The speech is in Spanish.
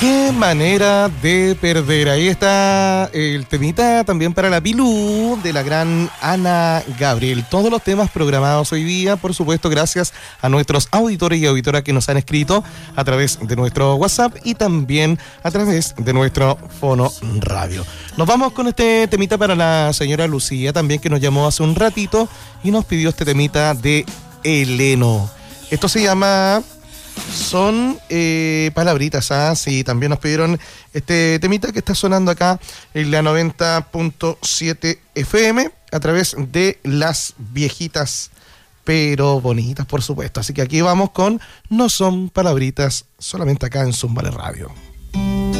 Qué manera de perder. Ahí está el temita también para la Pilú de la gran Ana Gabriel. Todos los temas programados hoy día, por supuesto, gracias a nuestros auditores y auditoras que nos han escrito a través de nuestro WhatsApp y también a través de nuestro Fono Radio. Nos vamos con este temita para la señora Lucía, también que nos llamó hace un ratito y nos pidió este temita de Heleno. Esto se llama... Son palabritas, sí, también nos pidieron este temita que está sonando acá en la 90.7 FM a través de Las Viejitas pero Bonitas, por supuesto. Así que aquí vamos con No Son Palabritas, solamente acá en Zumbale Radio.